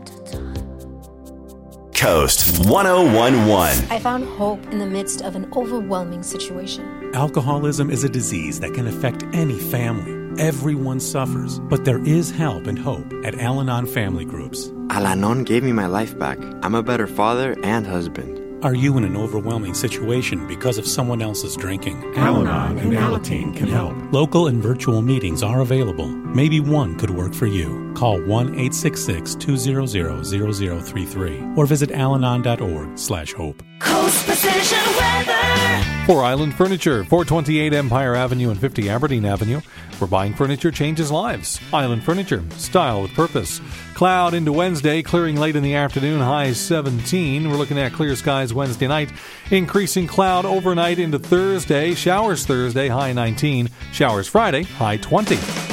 Coast 1011. I found hope in the midst of an overwhelming situation. Alcoholism is a disease that can affect any family. Everyone suffers, but there is help and hope at Al-Anon Family Groups. Al-Anon gave me my life back. I'm a better father and husband. Are you in an overwhelming situation because of someone else's drinking? Al-Anon and Alateen can help. Local and virtual meetings are available. Maybe one could work for you. Call 1-866-200-0033 or visit alanon.org/hope. Coast Precision Weather. For Island Furniture, 428 Empire Avenue and 50 Aberdeen Avenue, where buying furniture changes lives. Island Furniture, style with purpose. Cloud into Wednesday, clearing late in the afternoon, high 17. We're looking at clear skies Wednesday night. Increasing cloud overnight into Thursday. Showers Thursday, high 19. Showers Friday, high 20.